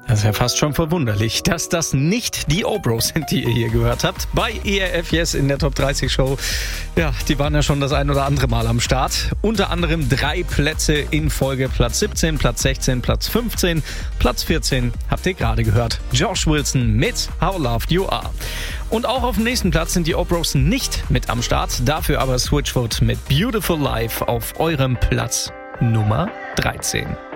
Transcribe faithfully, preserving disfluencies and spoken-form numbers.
Das ist ja fast schon verwunderlich, dass das nicht die Obros sind, die ihr hier gehört habt. Bei E R F Yes in der Top dreißig Show. Ja, die waren ja schon das ein oder andere Mal am Start. Unter anderem drei Plätze in Folge. Platz siebzehn, Platz sechzehn, Platz fünfzehn, Platz vierzehn habt ihr gerade gehört. Josh Wilson mit How Loved You Are. Und auch auf dem nächsten Platz sind die Obros nicht mit am Start. Dafür aber Switchfoot mit Beautiful Life auf eurem Platz Nummer dreizehn.